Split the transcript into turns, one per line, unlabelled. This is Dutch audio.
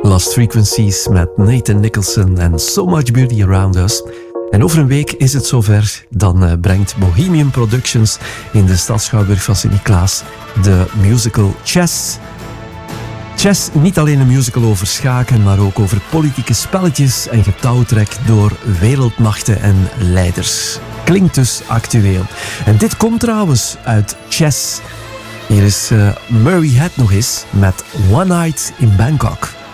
Lost Frequencies met Nathan Nicholson en So Much Beauty Around Us. En over een week is het zover. Dan brengt Bohemian Productions in de Stadsschouwburg van Sint-Niklaas de musical Chess. Chess, niet alleen een musical over schaken, maar ook over politieke spelletjes en getouwtrek door wereldmachten en leiders. Klinkt dus actueel. En dit komt trouwens uit Chess. Hier is Murray Head nog eens met One Night in Bangkok.